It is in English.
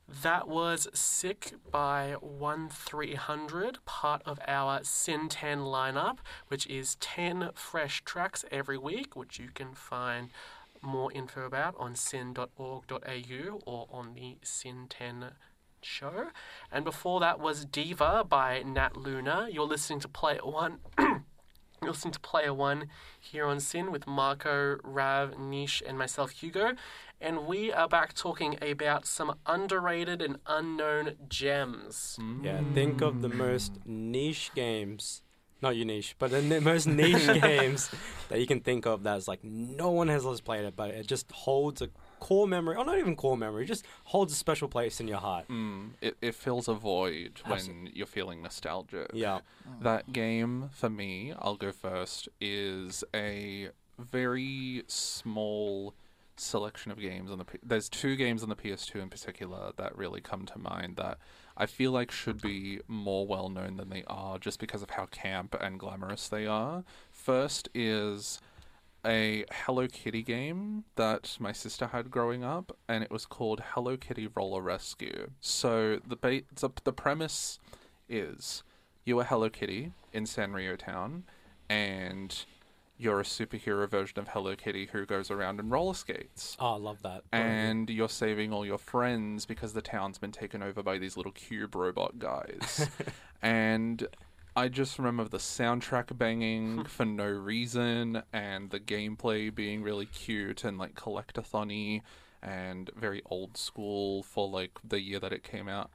That was Sick by 1300, part of our Sin 10 lineup, which is 10 fresh tracks every week, which you can find more info about on sin.org.au or on the Sin 10 show. And before that was Diva by Nat Luna. You're listening to Player One. You're listening to Player One here on Sin with Marco, Rav, Nish, and myself, Hugo. And we are back talking about some underrated and unknown gems. Yeah, think of the most niche games. Not you niche, but the most niche games that you can think of that's like no one has played it, but it just holds a core memory, or not even core memory, just holds a special place in your heart. It fills a void when you're feeling nostalgic. Yeah. That game, for me, I'll go first, is a very small selection of games on there's two games on the PS2 in particular that really come to mind that I feel like should be more well known than they are just because of how camp and glamorous they are. First is a Hello Kitty game that my sister had growing up, and it was called Hello Kitty Roller Rescue. So the premise is you are Hello Kitty in Sanrio Town, and you're a superhero version of Hello Kitty who goes around and roller skates. Oh, I love that. And you're saving all your friends because the town's been taken over by these little cube robot guys. And I just remember the soundtrack banging for no reason and the gameplay being really cute and like collectathon-y and very old school for like the year that it came out.